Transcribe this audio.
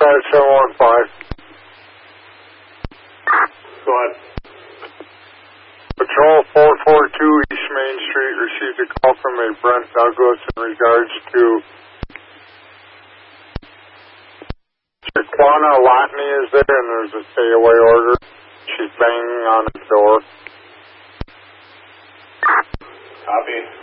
5715. Go ahead. Patrol 442 East Main Street received a call from a Brent Douglas in regards to Shaquana Lotney is there and there's a stay away order. She's banging on the door. Copy.